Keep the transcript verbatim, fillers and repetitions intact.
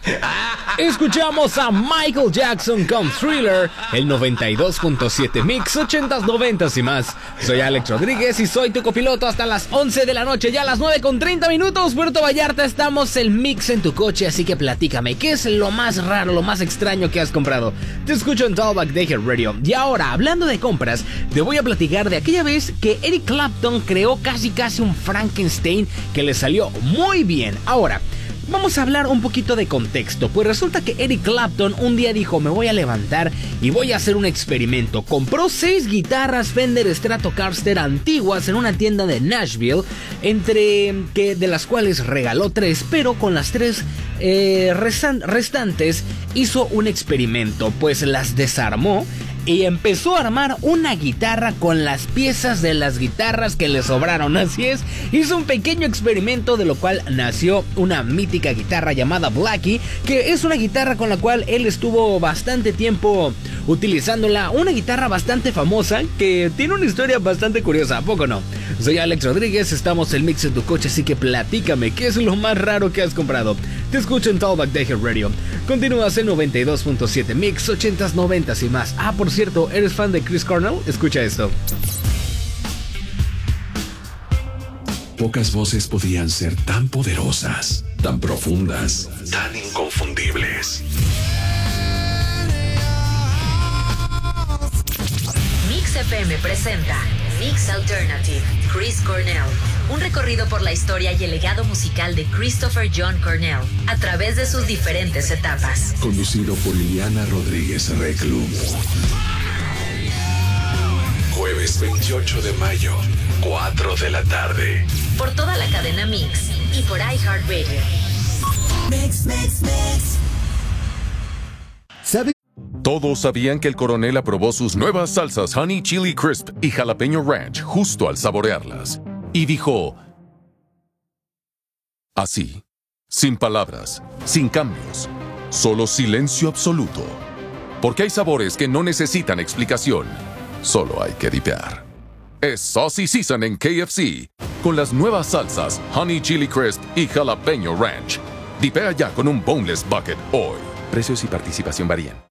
Escuchamos a Michael Jackson con Thriller, el noventa y dos punto siete Mix, ochentas, noventas y más. Soy Alex Rodríguez y soy tu copiloto hasta las once de la noche, ya a las nueve con treinta minutos. Puerto Vallarta, estamos el Mix en tu coche, así que platícame, ¿qué es lo más raro, lo más extraño que has comprado? Te escucho en Talkback de Hit Radio. Y ahora, hablando de compras, te voy a platicar de aquella vez que Eric Clapton creó casi casi un Frankenstein que le salió muy bien. Ahora, vamos a hablar un poquito de contexto, pues resulta que Eric Clapton un día dijo: me voy a levantar y voy a hacer un experimento. Compró seis guitarras Fender Stratocaster antiguas en una tienda de Nashville, entre que de las cuales regaló tres, pero con las tres eh, restan- restantes hizo un experimento, pues las desarmó y empezó a armar una guitarra con las piezas de las guitarras que le sobraron. Así es, hizo un pequeño experimento de lo cual nació una mítica guitarra llamada Blackie, que es una guitarra con la cual él estuvo bastante tiempo utilizándola. Una guitarra bastante famosa que tiene una historia bastante curiosa, ¿a poco no? Soy Alex Rodríguez, estamos en Mix en tu coche, así que platícame, ¿qué es lo más raro que has comprado? Te escucho en Talkback de Hit Radio. Continúas en noventa y dos punto siete Mix, ochentas, noventas y más. Ah, por cierto, ¿eres fan de Chris Cornell? Escucha esto. Pocas voces podían ser tan poderosas, tan profundas, tan inconfundibles. Mix F M presenta Mix Alternative, Chris Cornell. Un recorrido por la historia y el legado musical de Christopher John Cornell a través de sus diferentes etapas. Conducido por Liliana Rodríguez Reclu. Jueves veintiocho de mayo, cuatro de la tarde. Por toda la cadena Mix y por iHeartRadio. Mix, mix, mix. ¿Sabe? Todos sabían que el coronel aprobó sus nuevas salsas Honey Chili Crisp y Jalapeño Ranch justo al saborearlas. Y dijo así, sin palabras, sin cambios, solo silencio absoluto. Porque hay sabores que no necesitan explicación, solo hay que dipear. Es Saucy Season en K F C, con las nuevas salsas Honey Chili Crisp y Jalapeño Ranch. Dipea ya con un Boneless Bucket hoy. Precios y participación varían.